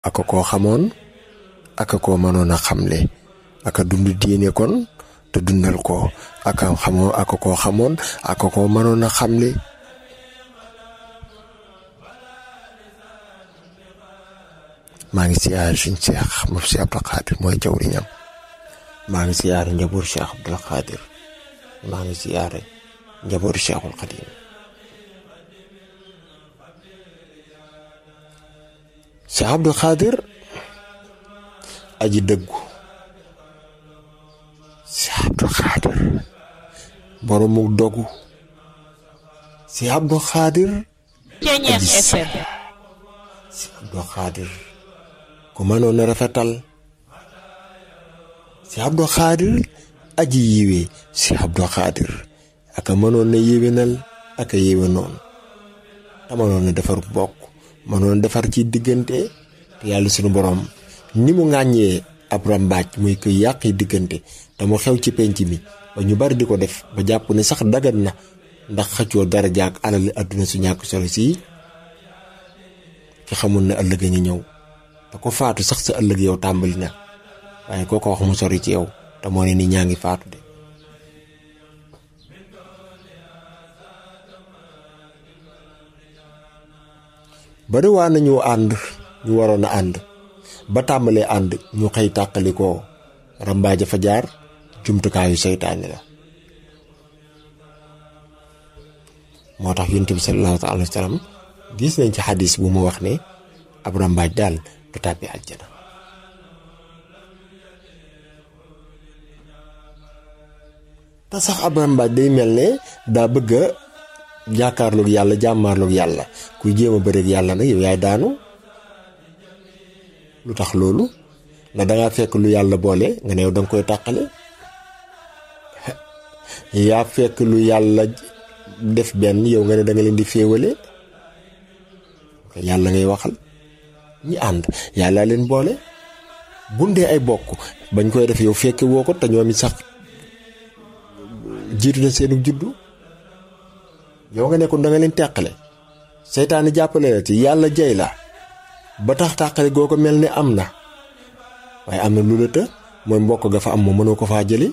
aka koo xamoon aka koo mënoon a xamle aka dund diine kon te dundal ko aka koo xamoon aka koo mënoon a xamle. maa ngi siyaare suñ Cheikh moom Cheikh Abdou Khadir mooy jawriñam. maa ngi siyaare njaboot Cheikh Abdou Khadir. maa ngi siyaare njabootu Cheikhul Khadim. Cheikh Abdou Khadir aji dëggu. Cheikh Abdou Khadir boromu dogu. Cheikh Abdou Khadir aji sell. Cheikh Abdou Khadir ku mënoon a rafetal. Cheikh Abdou Khadir aji yiwe. Cheikh Abdou Khadir aka mënoon na yéwénal aka yéwénoon te mënoon na defar bokk mënoon defar ci diggante te yàlla sunu borom ni mu ŋàññee ab rambaaj muy koy yàqi diggante te mu xew ci penc mi ba ñu bari di ko def ba jàpp ne sax dagan na ndax xëccoo dara jaag alal adduna su ñàkk solo si ki xamul ne ëllëg a ngi ñëw te ko faatu sax sa ëllëg yow tàmbali na waaye koo ko wax mu sori ci yow te moo ne ni ñaa ngi faatu de. bari waa nañu ànd ñu waroon a ànd ba tàmbalee ànd ñu xëy tàqalikoo rambaaja fa jaar jumtukaayu seytaane la. moo tax yonent bi sallallahu alayhi wa sallam gis nañ ci xadis bu mu wax ne ab rambaaj daal du tàbbi àjjana. te sax ab rambaaj day mel ne daa bëgg a jàkkaarloog yàlla jàmmaarloog yàlla kuy jéem a bëreeg yàlla nag yow yaay daanu. lu tax loolu na dangaa fekk lu yàlla boole nga ne yow danga koy tàqale. yaa fekk lu yàlla def benn yow nga ne danga leen di féewale. yàlla ngay waxal ñi ànd yàlla leen boole bundee ay bokk bañ koy def yow fekke woo ko te ñoom it sax jiitu na seenu juddu. yow nga nekkoon da nga leen teqale seytaane jàppale la ci yàlla jay la ba tax tàqale goo ko mel ni am na waaye am na lu la të mooy mbokk ga fa am moom mënoo ko faa jëli.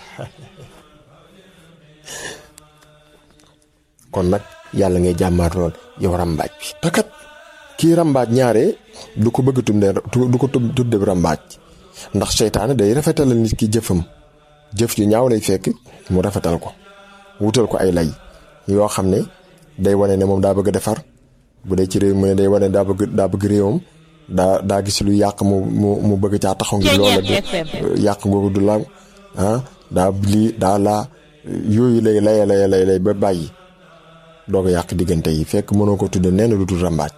kon nag yàlla ngay jàmmaat lool yow rambaaj bi takat kii rambaaj ñaare du ko bëgg du ko tudde rambaaj ndax seytaane day rafetalal nit ki jëfam jëf ju ñaaw lay fekk mu rafetal ko wutal ko ay lay yoo xam ne day wane ne moom daa bëgg defar bu dee ci réew mu ne day wane daa bëgg réewam daa gis lu yàq mu bëgg caa taxaw ngir loola de yàq googu du la daa lii daa laa yooyu lay ba bàyyi doog a yàq diggante yi fekk mënoo ko tudde nee na lu dul rambaaj.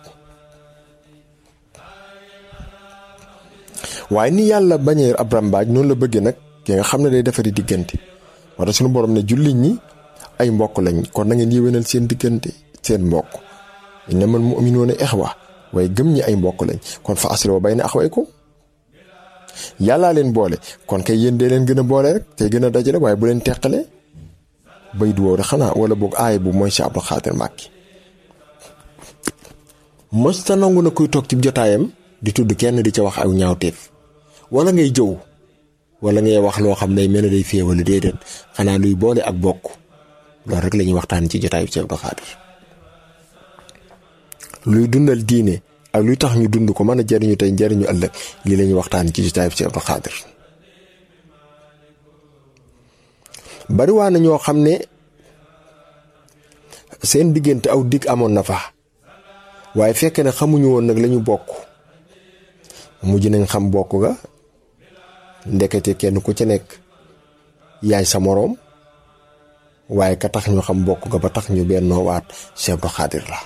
waaye ni yàlla bañee ab rambaaj noonu la bëggee nag ki nga xam ne day defari diggante wala suñu borom ne jullit ñi ay mbokk lañ kon na ngeen yéwénal seen diggante seen mbokk innamal mu'minuuna ixwa waaye gëm ñi ay mbokk lañ kon fa aslihu bayna axawaykum yàllaa leen boole kon kay yéen dee leen gën a boole rek tey gën a dajale waaye bu leen teqale bay du woo de xanaa wala boog aay bu mooy Cheikh Abdou Khadir Mbacké mës ta nangu na kuy toog ci jotaayam di tudd kenn di ca wax aw ñaawteef wala ngay jëw wala ngay wax loo xam ne mel na day féewale déedéet xanaa luy boole ak bokk loolu rek la ñuy waxtaan ci jotaayu Cheikh Abdou Khadir luy dundal diine ak luy tax ñu dund ko mën a jariñu tey jariñu ëllëg lii la ñuy waxtaan ci jotaayu Cheikh Abdou Khadir. bari waa na ñoo xam ne seen diggante aw dig amoon na fa waaye fekk ne xamuñu woon nag lañu bokk mujj nañ xam bokk ga ndekete kenn ku ci nekk yaay sa moroom waaye ka tax ñu xam bokk ga ba tax ñu bennoo waat Cheikh Abdou Khadir la.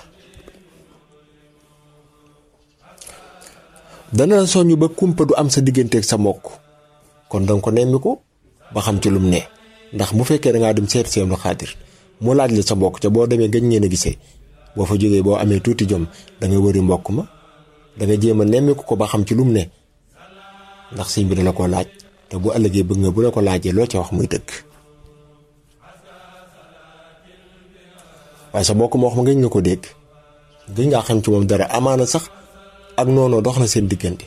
dana la soññu ba kumpa du am sa digganteeg sa mbokk kon danga ko nemmi ko ba xam ci lum ne ndax bu fekkee da ngaa dem seet Cheikh Abdou Khadir mu laaj la sa mbokk ca boo demee gañ ngeen a gisee boo fa jógee boo amee tuuti jom da nga wëri mbokk ma da nga jéem a nemmiku ko ba xam ci lum ne ndax sëñ bi da la ko laaj te bu ëllëgee bëgg nga bu la ko laajee loo ca wax muy dëgg waaye sa mbokk moo wax ma gëj nga ko dégg gëj ngaa xam ci moom dara amaana sax ak noonu dox na seen diggante